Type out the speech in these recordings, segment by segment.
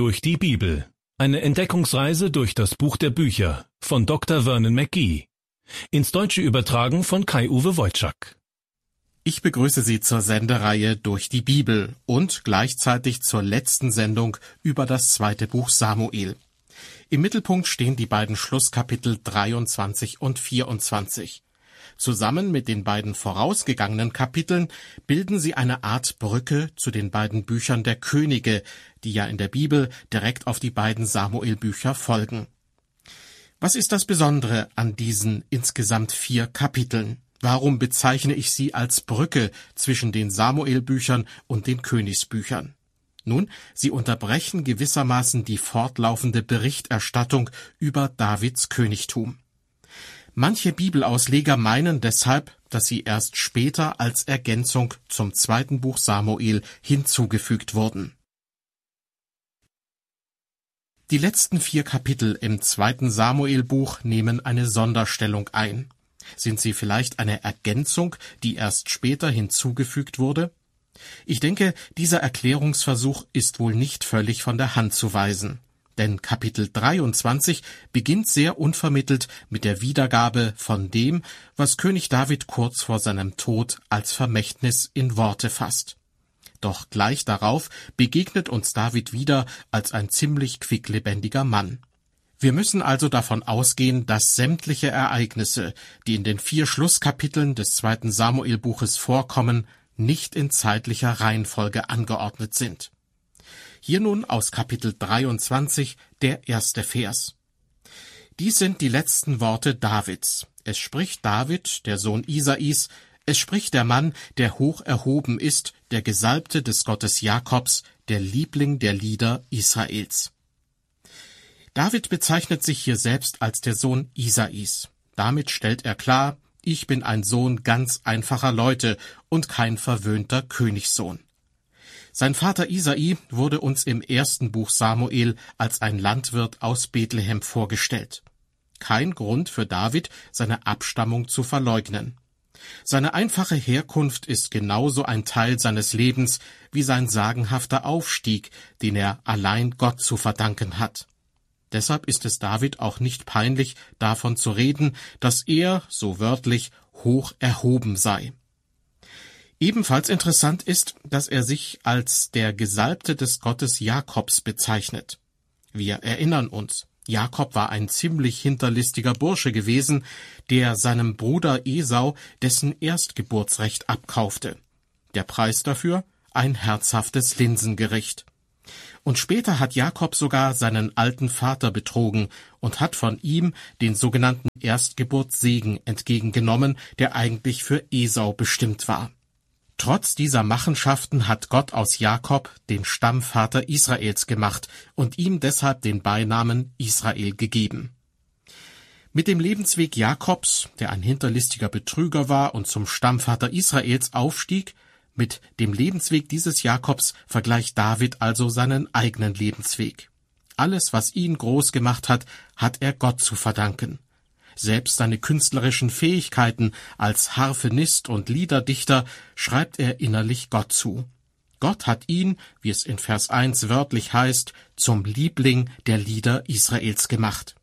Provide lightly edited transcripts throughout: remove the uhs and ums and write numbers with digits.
Durch die Bibel. Eine Entdeckungsreise durch das Buch der Bücher von Dr. Vernon McGee. Ins Deutsche übertragen von Kai-Uwe Wojczak. Ich begrüße Sie zur Sendereihe Durch die Bibel und gleichzeitig zur letzten Sendung über das zweite Buch Samuel. Im Mittelpunkt stehen die beiden Schlusskapitel 23 und 24. Zusammen mit den beiden vorausgegangenen Kapiteln bilden sie eine Art Brücke zu den beiden Büchern der Könige, die ja in der Bibel direkt auf die beiden Samuel-Bücher folgen. Was ist das Besondere an diesen insgesamt 4 Kapiteln? Warum bezeichne ich sie als Brücke zwischen den Samuel-Büchern und den Königsbüchern? Nun, sie unterbrechen gewissermaßen die fortlaufende Berichterstattung über Davids Königtum. Manche Bibelausleger meinen deshalb, dass sie erst später als Ergänzung zum zweiten Buch Samuel hinzugefügt wurden. Die letzten 4 Kapitel im zweiten Samuel-Buch nehmen eine Sonderstellung ein. Sind sie vielleicht eine Ergänzung, die erst später hinzugefügt wurde? Ich denke, dieser Erklärungsversuch ist wohl nicht völlig von der Hand zu weisen. Denn Kapitel 23 beginnt sehr unvermittelt mit der Wiedergabe von dem, was König David kurz vor seinem Tod als Vermächtnis in Worte fasst. Doch gleich darauf begegnet uns David wieder als ein ziemlich quicklebendiger Mann. Wir müssen also davon ausgehen, dass sämtliche Ereignisse, die in den 4 Schlusskapiteln des zweiten Samuel-Buches vorkommen, nicht in zeitlicher Reihenfolge angeordnet sind. Hier nun aus Kapitel 23 der erste Vers. Dies sind die letzten Worte Davids. Es spricht David, der Sohn Isais, es spricht der Mann, der hoch erhoben ist, der Gesalbte des Gottes Jakobs, der Liebling der Lieder Israels. David bezeichnet sich hier selbst als der Sohn Isais. Damit stellt er klar, ich bin ein Sohn ganz einfacher Leute und kein verwöhnter Königssohn. Sein Vater Isai wurde uns im ersten Buch Samuel als ein Landwirt aus Bethlehem vorgestellt. Kein Grund für David, seine Abstammung zu verleugnen. Seine einfache Herkunft ist genauso ein Teil seines Lebens wie sein sagenhafter Aufstieg, den er allein Gott zu verdanken hat. Deshalb ist es David auch nicht peinlich, davon zu reden, dass er, so wörtlich, hoch erhoben sei. Ebenfalls interessant ist, dass er sich als der Gesalbte des Gottes Jakobs bezeichnet. Wir erinnern uns, Jakob war ein ziemlich hinterlistiger Bursche gewesen, der seinem Bruder Esau dessen Erstgeburtsrecht abkaufte. Der Preis dafür? Ein herzhaftes Linsengericht. Und später hat Jakob sogar seinen alten Vater betrogen und hat von ihm den sogenannten Erstgeburtssegen entgegengenommen, der eigentlich für Esau bestimmt war. Trotz dieser Machenschaften hat Gott aus Jakob den Stammvater Israels gemacht und ihm deshalb den Beinamen Israel gegeben. Mit dem Lebensweg Jakobs, der ein hinterlistiger Betrüger war und zum Stammvater Israels aufstieg, mit dem Lebensweg dieses Jakobs vergleicht David also seinen eigenen Lebensweg. Alles, was ihn groß gemacht hat, hat er Gott zu verdanken. Selbst seine künstlerischen Fähigkeiten als Harfenist und Liederdichter schreibt er innerlich Gott zu. Gott hat ihn, wie es in Vers 1 wörtlich heißt, zum Liebling der Lieder Israels gemacht.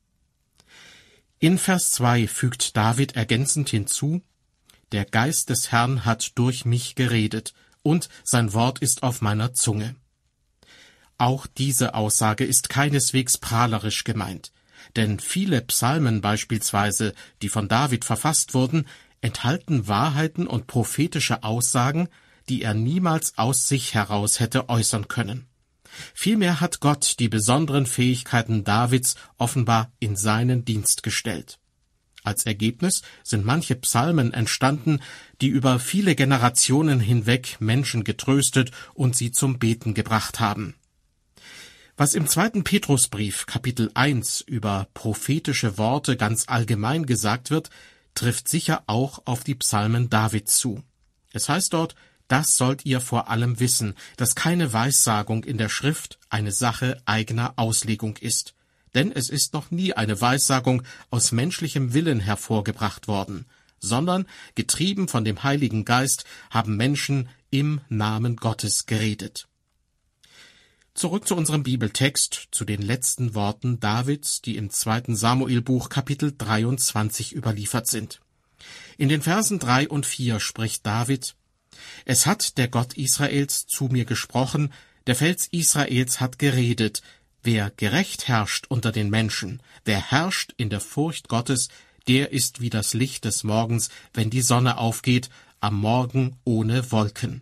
In Vers 2 fügt David ergänzend hinzu, der Geist des Herrn hat durch mich geredet, und sein Wort ist auf meiner Zunge. Auch diese Aussage ist keineswegs prahlerisch gemeint. Denn viele Psalmen beispielsweise, die von David verfasst wurden, enthalten Wahrheiten und prophetische Aussagen, die er niemals aus sich heraus hätte äußern können. Vielmehr hat Gott die besonderen Fähigkeiten Davids offenbar in seinen Dienst gestellt. Als Ergebnis sind manche Psalmen entstanden, die über viele Generationen hinweg Menschen getröstet und sie zum Beten gebracht haben. Was im 2. Petrusbrief, Kapitel 1, über prophetische Worte ganz allgemein gesagt wird, trifft sicher auch auf die Psalmen Davids zu. Es heißt dort, das sollt ihr vor allem wissen, dass keine Weissagung in der Schrift eine Sache eigener Auslegung ist. Denn es ist noch nie eine Weissagung aus menschlichem Willen hervorgebracht worden, sondern, getrieben von dem Heiligen Geist, haben Menschen im Namen Gottes geredet. Zurück zu unserem Bibeltext, zu den letzten Worten Davids, die im 2. Samuelbuch Kapitel 23 überliefert sind. In den Versen 3 und 4 spricht David: Es hat der Gott Israels zu mir gesprochen, der Fels Israels hat geredet, wer gerecht herrscht unter den Menschen, wer herrscht in der Furcht Gottes, der ist wie das Licht des Morgens, wenn die Sonne aufgeht, am Morgen ohne Wolken.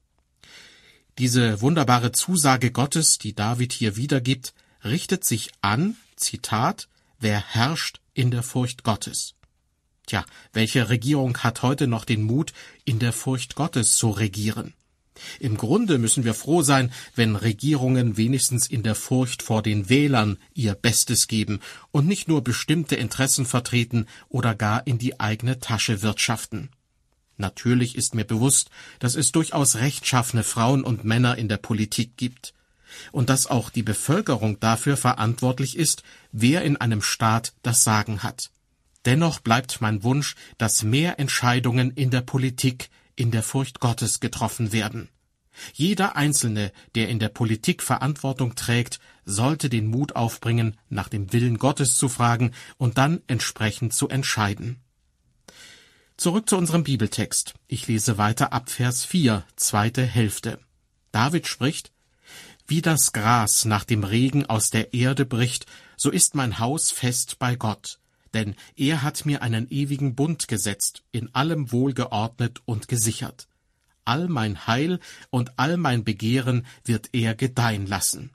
Diese wunderbare Zusage Gottes, die David hier wiedergibt, richtet sich an, Zitat, wer herrscht in der Furcht Gottes. Tja, welche Regierung hat heute noch den Mut, in der Furcht Gottes zu regieren? Im Grunde müssen wir froh sein, wenn Regierungen wenigstens in der Furcht vor den Wählern ihr Bestes geben und nicht nur bestimmte Interessen vertreten oder gar in die eigene Tasche wirtschaften. Natürlich ist mir bewusst, dass es durchaus rechtschaffene Frauen und Männer in der Politik gibt und dass auch die Bevölkerung dafür verantwortlich ist, wer in einem Staat das Sagen hat. Dennoch bleibt mein Wunsch, dass mehr Entscheidungen in der Politik in der Furcht Gottes getroffen werden. Jeder Einzelne, der in der Politik Verantwortung trägt, sollte den Mut aufbringen, nach dem Willen Gottes zu fragen und dann entsprechend zu entscheiden. Zurück zu unserem Bibeltext. Ich lese weiter ab Vers 4, zweite Hälfte. David spricht: Wie das Gras nach dem Regen aus der Erde bricht, so ist mein Haus fest bei Gott. Denn er hat mir einen ewigen Bund gesetzt, in allem wohlgeordnet und gesichert. All mein Heil und all mein Begehren wird er gedeihen lassen.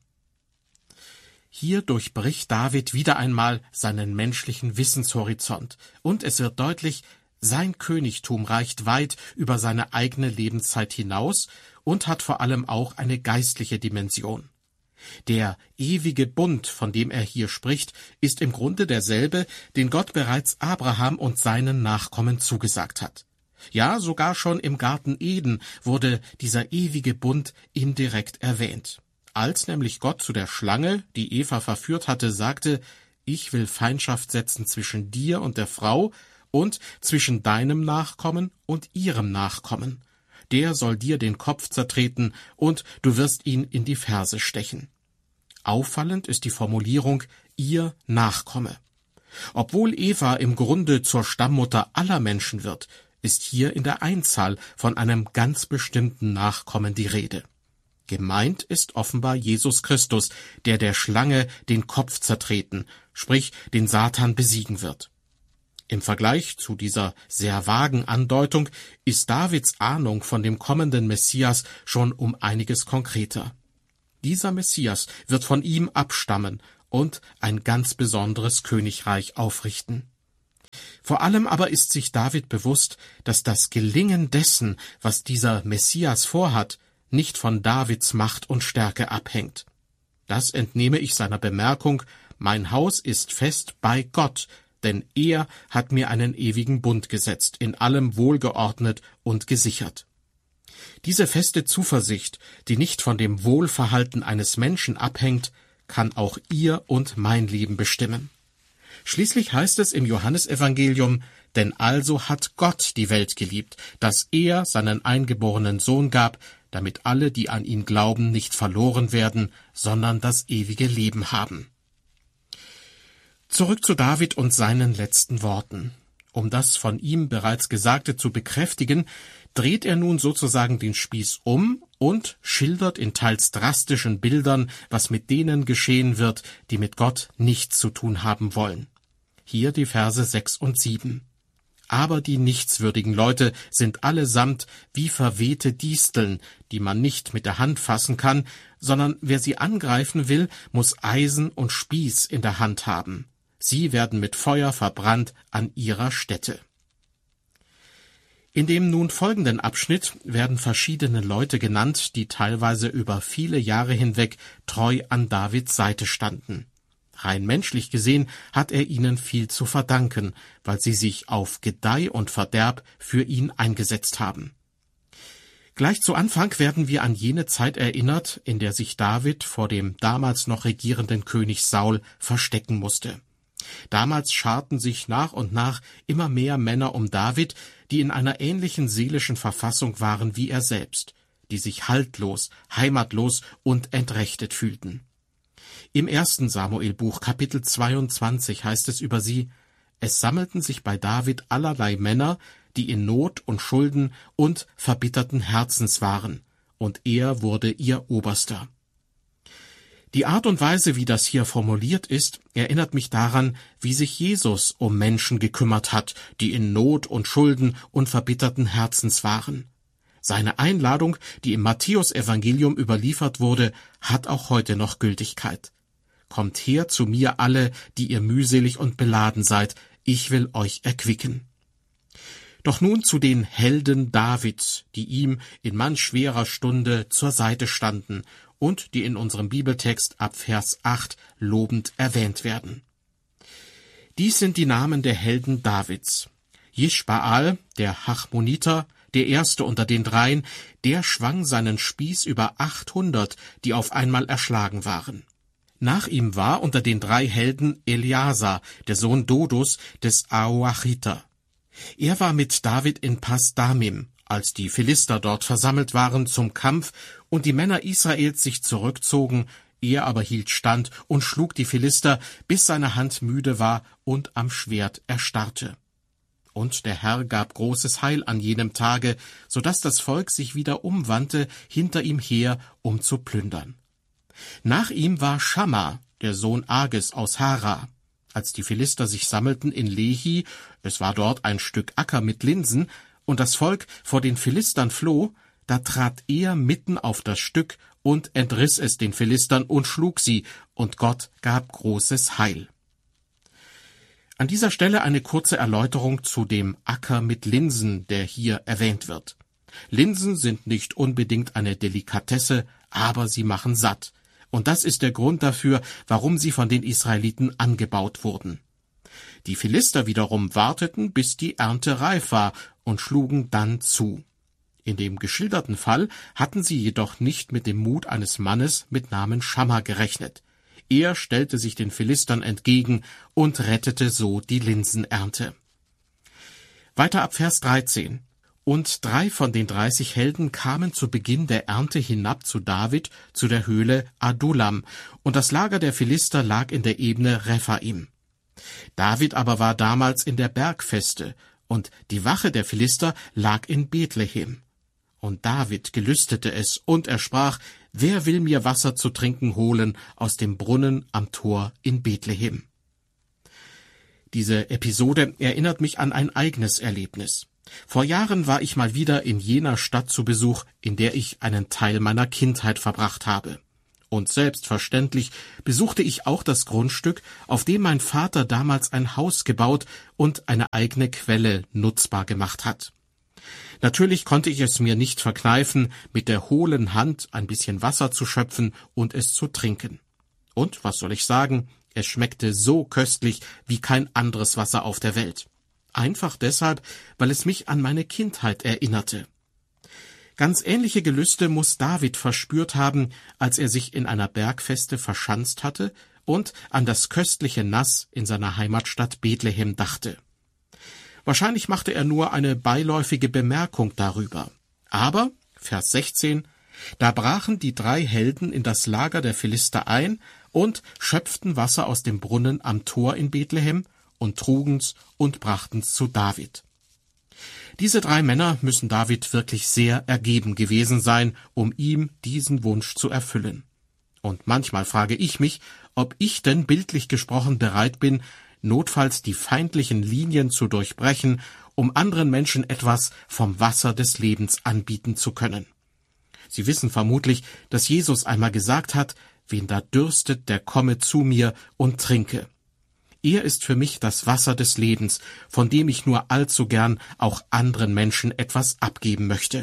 Hier durchbricht David wieder einmal seinen menschlichen Wissenshorizont, und es wird deutlich, sein Königtum reicht weit über seine eigene Lebenszeit hinaus und hat vor allem auch eine geistliche Dimension. Der ewige Bund, von dem er hier spricht, ist im Grunde derselbe, den Gott bereits Abraham und seinen Nachkommen zugesagt hat. Ja, sogar schon im Garten Eden wurde dieser ewige Bund indirekt erwähnt. Als nämlich Gott zu der Schlange, die Eva verführt hatte, sagte: Ich will Feindschaft setzen zwischen dir und der Frau und zwischen deinem Nachkommen und ihrem Nachkommen. Der soll dir den Kopf zertreten, und du wirst ihn in die Ferse stechen. Auffallend ist die Formulierung ihr Nachkomme. Obwohl Eva im Grunde zur Stammmutter aller Menschen wird, ist hier in der Einzahl von einem ganz bestimmten Nachkommen die Rede. Gemeint ist offenbar Jesus Christus, der Schlange den Kopf zertreten, sprich den Satan besiegen wird. Im Vergleich zu dieser sehr vagen Andeutung ist Davids Ahnung von dem kommenden Messias schon um einiges konkreter. Dieser Messias wird von ihm abstammen und ein ganz besonderes Königreich aufrichten. Vor allem aber ist sich David bewusst, dass das Gelingen dessen, was dieser Messias vorhat, nicht von Davids Macht und Stärke abhängt. Das entnehme ich seiner Bemerkung: Mein Haus ist fest bei Gott, denn er hat mir einen ewigen Bund gesetzt, in allem wohlgeordnet und gesichert. Diese feste Zuversicht, die nicht von dem Wohlverhalten eines Menschen abhängt, kann auch ihr und mein Leben bestimmen. Schließlich heißt es im Johannesevangelium: Denn also hat Gott die Welt geliebt, dass er seinen eingeborenen Sohn gab, damit alle, die an ihn glauben, nicht verloren werden, sondern das ewige Leben haben. Zurück zu David und seinen letzten Worten. Um das von ihm bereits Gesagte zu bekräftigen, dreht er nun sozusagen den Spieß um und schildert in teils drastischen Bildern, was mit denen geschehen wird, die mit Gott nichts zu tun haben wollen. Hier die Verse 6 und 7. Aber die nichtswürdigen Leute sind allesamt wie verwehte Disteln, die man nicht mit der Hand fassen kann, sondern wer sie angreifen will, muss Eisen und Spieß in der Hand haben. Sie werden mit Feuer verbrannt an ihrer Stätte. In dem nun folgenden Abschnitt werden verschiedene Leute genannt, die teilweise über viele Jahre hinweg treu an Davids Seite standen. Rein menschlich gesehen hat er ihnen viel zu verdanken, weil sie sich auf Gedeih und Verderb für ihn eingesetzt haben. Gleich zu Anfang werden wir an jene Zeit erinnert, in der sich David vor dem damals noch regierenden König Saul verstecken musste. Damals scharten sich nach und nach immer mehr Männer um David, die in einer ähnlichen seelischen Verfassung waren wie er selbst. die sich haltlos, heimatlos und entrechtet fühlten. Im 1. Samuelbuch Kapitel 22 heißt es über sie: Es sammelten sich bei David allerlei Männer, die in Not und Schulden und verbitterten Herzens waren, und er wurde ihr Oberster. Die Art und Weise, wie das hier formuliert ist, erinnert mich daran, wie sich Jesus um Menschen gekümmert hat, die in Not und Schulden und verbitterten Herzens waren. Seine Einladung, die im Matthäusevangelium überliefert wurde, hat auch heute noch Gültigkeit. Kommt her zu mir alle, die ihr mühselig und beladen seid, ich will euch erquicken. Doch nun zu den Helden Davids, die ihm in manch schwerer Stunde zur Seite standen und die in unserem Bibeltext ab Vers 8 lobend erwähnt werden. Dies sind die Namen der Helden Davids. Jischbaal, der Hachmoniter, der erste unter den dreien, der schwang seinen Spieß über 800, die auf einmal erschlagen waren. Nach ihm war unter den 3 Helden Eleazar, der Sohn Dodos des Ahoachiter. Er war mit David in Pas-Damim, als die Philister dort versammelt waren zum Kampf und die Männer Israels sich zurückzogen, er aber hielt stand und schlug die Philister, bis seine Hand müde war und am Schwert erstarrte. Und der Herr gab großes Heil an jenem Tage, so dass das Volk sich wieder umwandte hinter ihm her, um zu plündern. Nach ihm war Schamma, der Sohn Ages aus Hara. Als die Philister sich sammelten in Lehi, es war dort ein Stück Acker mit Linsen, und das Volk vor den Philistern floh, da trat er mitten auf das Stück und entriss es den Philistern und schlug sie, und Gott gab großes Heil. An dieser Stelle eine kurze Erläuterung zu dem Acker mit Linsen, der hier erwähnt wird. Linsen sind nicht unbedingt eine Delikatesse, aber sie machen satt. Und das ist der Grund dafür, warum sie von den Israeliten angebaut wurden. Die Philister wiederum warteten, bis die Ernte reif war und schlugen dann zu. In dem geschilderten Fall hatten sie jedoch nicht mit dem Mut eines Mannes mit Namen Schamma gerechnet. Er stellte sich den Philistern entgegen und rettete so die Linsenernte. Weiter ab Vers 13. Und 3 von den 30 Helden kamen zu Beginn der Ernte hinab zu David, zu der Höhle Adullam, und das Lager der Philister lag in der Ebene Rephaim. David aber war damals in der Bergfeste, und die Wache der Philister lag in Bethlehem. Und David gelüstete es, und er sprach: Wer will mir Wasser zu trinken holen aus dem Brunnen am Tor in Bethlehem? Diese Episode erinnert mich an ein eigenes Erlebnis. Vor Jahren war ich mal wieder in jener Stadt zu Besuch, in der ich einen Teil meiner Kindheit verbracht habe. Und selbstverständlich besuchte ich auch das Grundstück, auf dem mein Vater damals ein Haus gebaut und eine eigene Quelle nutzbar gemacht hat. Natürlich konnte ich es mir nicht verkneifen, mit der hohlen Hand ein bisschen Wasser zu schöpfen und es zu trinken. Und, was soll ich sagen, es schmeckte so köstlich wie kein anderes Wasser auf der Welt. Einfach deshalb, weil es mich an meine Kindheit erinnerte. Ganz ähnliche Gelüste muss David verspürt haben, als er sich in einer Bergfeste verschanzt hatte und an das köstliche Nass in seiner Heimatstadt Bethlehem dachte. Wahrscheinlich machte er nur eine beiläufige Bemerkung darüber. Aber, Vers 16, da brachen die 3 Helden in das Lager der Philister ein und schöpften Wasser aus dem Brunnen am Tor in Bethlehem und trugen's und brachten's zu David. Diese 3 Männer müssen David wirklich sehr ergeben gewesen sein, um ihm diesen Wunsch zu erfüllen. Und manchmal frage ich mich, ob ich denn bildlich gesprochen bereit bin, notfalls die feindlichen Linien zu durchbrechen, um anderen Menschen etwas vom Wasser des Lebens anbieten zu können. Sie wissen vermutlich, dass Jesus einmal gesagt hat: Wen da dürstet, der komme zu mir und trinke. Er ist für mich das Wasser des Lebens, von dem ich nur allzu gern auch anderen Menschen etwas abgeben möchte.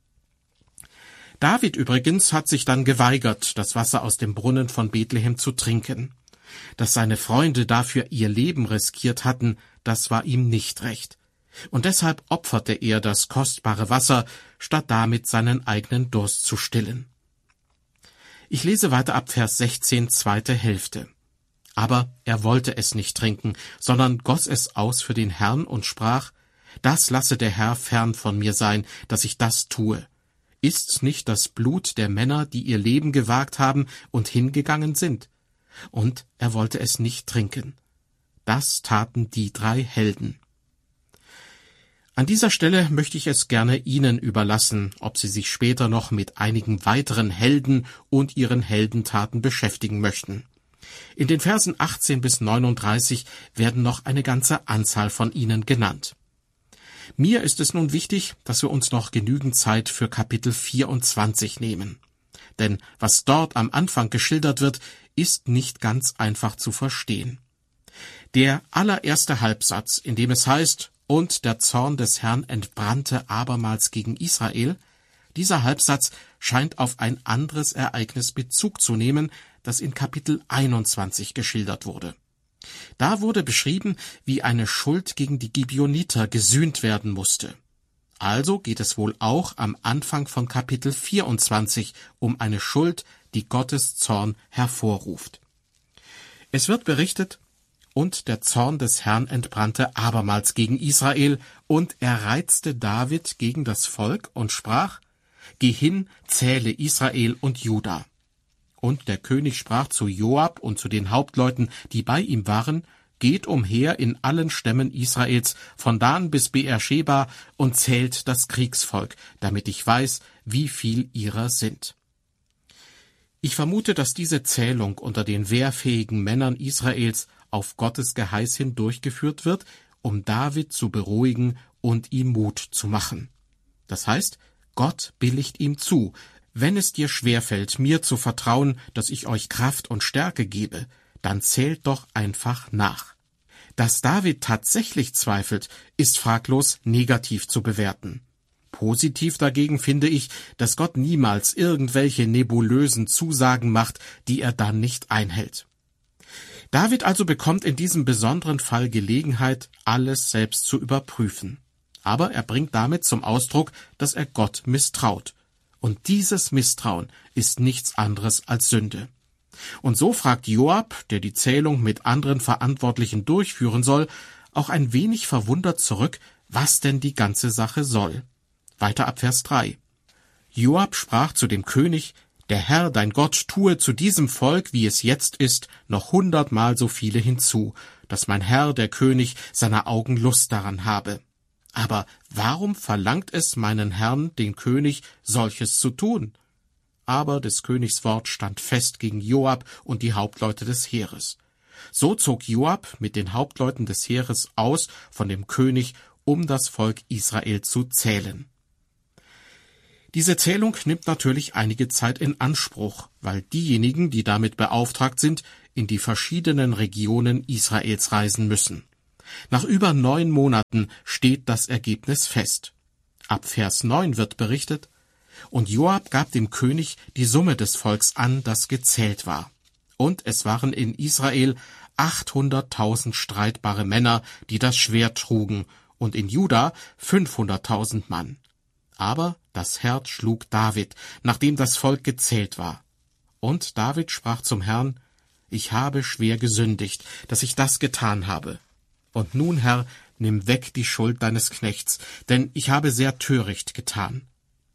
David übrigens hat sich dann geweigert, das Wasser aus dem Brunnen von Bethlehem zu trinken. Dass seine Freunde dafür ihr Leben riskiert hatten, das war ihm nicht recht. Und deshalb opferte er das kostbare Wasser, statt damit seinen eigenen Durst zu stillen. Ich lese weiter ab Vers 16, zweite Hälfte. Aber er wollte es nicht trinken, sondern goss es aus für den Herrn und sprach: Das lasse der Herr fern von mir sein, dass ich das tue. Ist's nicht das Blut der Männer, die ihr Leben gewagt haben und hingegangen sind? Und er wollte es nicht trinken. Das taten die 3 Helden. An dieser Stelle möchte ich es gerne Ihnen überlassen, ob Sie sich später noch mit einigen weiteren Helden und ihren Heldentaten beschäftigen möchten. In den Versen 18 bis 39 werden noch eine ganze Anzahl von ihnen genannt. Mir ist es nun wichtig, dass wir uns noch genügend Zeit für Kapitel 24 nehmen. Denn was dort am Anfang geschildert wird, ist nicht ganz einfach zu verstehen. Der allererste Halbsatz, in dem es heißt, und der Zorn des Herrn entbrannte abermals gegen Israel, dieser Halbsatz scheint auf ein anderes Ereignis Bezug zu nehmen, das in Kapitel 21 geschildert wurde. Da wurde beschrieben, wie eine Schuld gegen die Gibeoniter gesühnt werden musste. Also geht es wohl auch am Anfang von Kapitel 24 um eine Schuld, die Gottes Zorn hervorruft. Es wird berichtet, und der Zorn des Herrn entbrannte abermals gegen Israel, und er reizte David gegen das Volk und sprach, Geh hin, zähle Israel und Juda. Und der König sprach zu Joab und zu den Hauptleuten, die bei ihm waren, Geht umher in allen Stämmen Israels, von Dan bis Beersheba, und zählt das Kriegsvolk, damit ich weiß, wie viel ihrer sind. Ich vermute, dass diese Zählung unter den wehrfähigen Männern Israels auf Gottes Geheiß hin durchgeführt wird, um David zu beruhigen und ihm Mut zu machen. Das heißt, Gott billigt ihm zu, wenn es dir schwerfällt, mir zu vertrauen, dass ich euch Kraft und Stärke gebe, dann zählt doch einfach nach. Dass David tatsächlich zweifelt, ist fraglos negativ zu bewerten. Positiv dagegen finde ich, dass Gott niemals irgendwelche nebulösen Zusagen macht, die er dann nicht einhält. David also bekommt in diesem besonderen Fall Gelegenheit, alles selbst zu überprüfen. Aber er bringt damit zum Ausdruck, dass er Gott misstraut. Und dieses Misstrauen ist nichts anderes als Sünde. Und so fragt Joab, der die Zählung mit anderen Verantwortlichen durchführen soll, auch ein wenig verwundert zurück, was denn die ganze Sache soll. Weiter ab Vers 3. Joab sprach zu dem König, Der Herr, dein Gott, tue zu diesem Volk, wie es jetzt ist, noch 100-mal so viele hinzu, dass mein Herr, der König, seiner Augen Lust daran habe. Aber warum verlangt es meinen Herrn, den König, solches zu tun? Aber des Königs Wort stand fest gegen Joab und die Hauptleute des Heeres. So zog Joab mit den Hauptleuten des Heeres aus von dem König, um das Volk Israel zu zählen. Diese Zählung nimmt natürlich einige Zeit in Anspruch, weil diejenigen, die damit beauftragt sind, in die verschiedenen Regionen Israels reisen müssen. Nach über 9 Monaten steht das Ergebnis fest. Ab Vers 9 wird berichtet, und Joab gab dem König die Summe des Volks an, das gezählt war. Und es waren in Israel 800.000 streitbare Männer, die das Schwert trugen, und in Juda 500.000 Mann. Aber das Herz schlug David, nachdem das Volk gezählt war. Und David sprach zum Herrn, Ich habe schwer gesündigt, dass ich das getan habe. Und nun, Herr, nimm weg die Schuld deines Knechts, denn ich habe sehr töricht getan.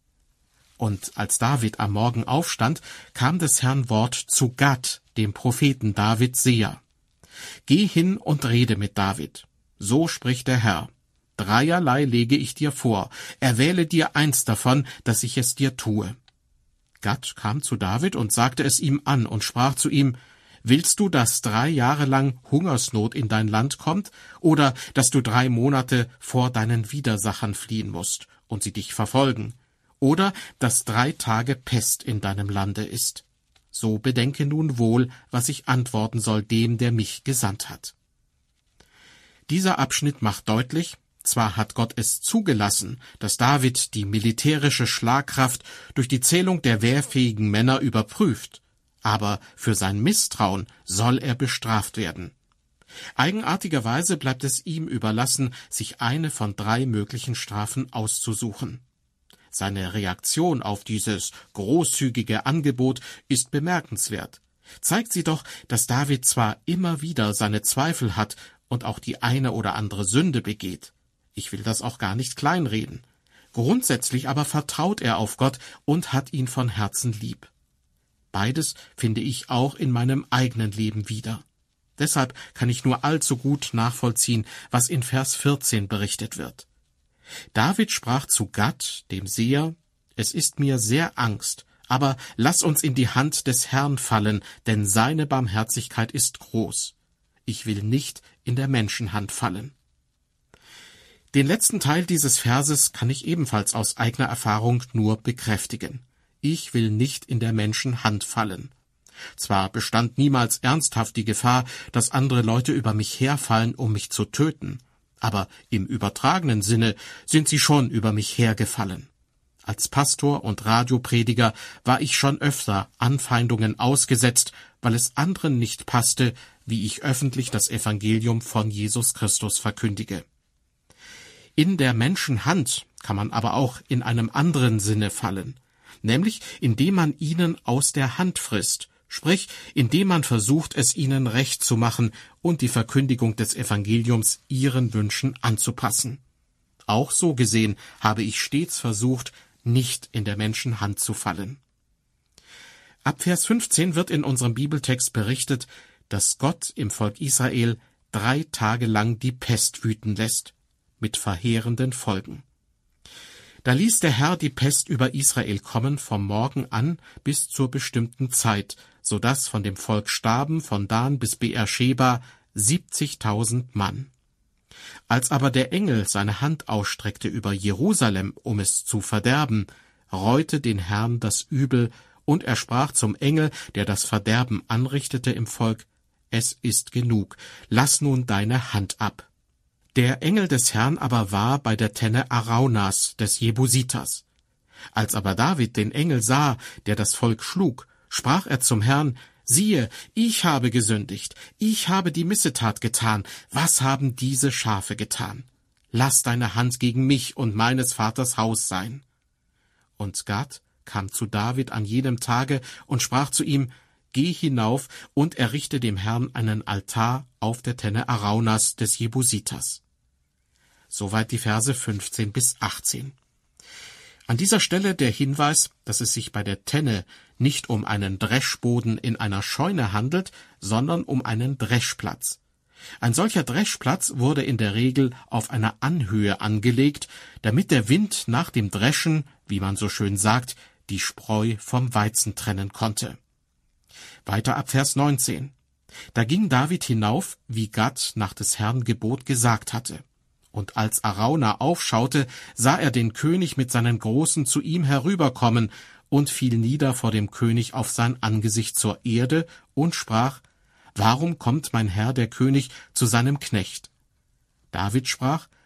Und als David am Morgen aufstand, kam des Herrn Wort zu Gad, dem Propheten David Seher. Geh hin und rede mit David. So spricht der Herr. 3 lege ich dir vor. Erwähle dir eins davon, dass ich es dir tue. Gad kam zu David und sagte es ihm an und sprach zu ihm, Willst du, dass 3 Jahre lang Hungersnot in dein Land kommt, oder dass du 3 Monate vor deinen Widersachern fliehen musst und sie dich verfolgen, oder dass 3 Tage Pest in deinem Lande ist? So bedenke nun wohl, was ich antworten soll dem, der mich gesandt hat. Dieser Abschnitt macht deutlich, zwar hat Gott es zugelassen, dass David die militärische Schlagkraft durch die Zählung der wehrfähigen Männer überprüft, aber für sein Misstrauen soll er bestraft werden. Eigenartigerweise bleibt es ihm überlassen, sich eine von 3 möglichen Strafen auszusuchen. Seine Reaktion auf dieses großzügige Angebot ist bemerkenswert. Zeigt sie doch, dass David zwar immer wieder seine Zweifel hat und auch die eine oder andere Sünde begeht. Ich will das auch gar nicht kleinreden. Grundsätzlich aber vertraut er auf Gott und hat ihn von Herzen lieb. Beides finde ich auch in meinem eigenen Leben wieder. Deshalb kann ich nur allzu gut nachvollziehen, was in Vers 14 berichtet wird. David sprach zu Gad, dem Seher: Es ist mir sehr Angst, aber lass uns in die Hand des Herrn fallen, denn seine Barmherzigkeit ist groß. Ich will nicht in der Menschenhand fallen. Den letzten Teil dieses Verses kann ich ebenfalls aus eigener Erfahrung nur bekräftigen. Ich will nicht in der Menschenhand fallen. Zwar bestand niemals ernsthaft die Gefahr, dass andere Leute über mich herfallen, um mich zu töten, aber im übertragenen Sinne sind sie schon über mich hergefallen. Als Pastor und Radioprediger war ich schon öfter Anfeindungen ausgesetzt, weil es anderen nicht passte, wie ich öffentlich das Evangelium von Jesus Christus verkündige. In der Menschenhand kann man aber auch in einem anderen Sinne fallen, nämlich indem man ihnen aus der Hand frisst, sprich, indem man versucht, es ihnen recht zu machen und die Verkündigung des Evangeliums ihren Wünschen anzupassen. Auch so gesehen habe ich stets versucht, nicht in der Menschenhand zu fallen. Ab Vers 15 wird in unserem Bibeltext berichtet, dass Gott im Volk Israel 3 Tage lang die Pest wüten lässt, mit verheerenden Folgen. Da ließ der Herr die Pest über Israel kommen vom Morgen an bis zur bestimmten Zeit, so dass von dem Volk starben von Dan bis Beersheba 70.000 Mann. Als aber der Engel seine Hand ausstreckte über Jerusalem, um es zu verderben, reute den Herrn das Übel, und er sprach zum Engel, der das Verderben anrichtete im Volk: Es ist genug, lass nun deine Hand ab. Der Engel des Herrn aber war bei der Tenne Araunas des Jebusiters. Als aber David den Engel sah, der das Volk schlug, sprach er zum Herrn: Siehe, ich habe gesündigt, ich habe die Missetat getan, was haben diese Schafe getan? Lass deine Hand gegen mich und meines Vaters Haus sein. Und Gad kam zu David an jedem Tage und sprach zu ihm: Geh hinauf und errichte dem Herrn einen Altar auf der Tenne Araunas des Jebusiters. Soweit die Verse 15 bis 18. An dieser Stelle der Hinweis, dass es sich bei der Tenne nicht um einen Dreschboden in einer Scheune handelt, sondern um einen Dreschplatz. Ein solcher Dreschplatz wurde in der Regel auf einer Anhöhe angelegt, damit der Wind nach dem Dreschen, wie man so schön sagt, die Spreu vom Weizen trennen konnte. Weiter ab Vers 19. Da ging David hinauf, wie Gad nach des Herrn Gebot gesagt hatte. Und als Arauna aufschaute, sah er den König mit seinen Großen zu ihm herüberkommen und fiel nieder vor dem König auf sein Angesicht zur Erde und sprach: Warum kommt mein Herr der König zu seinem Knecht? David sprach: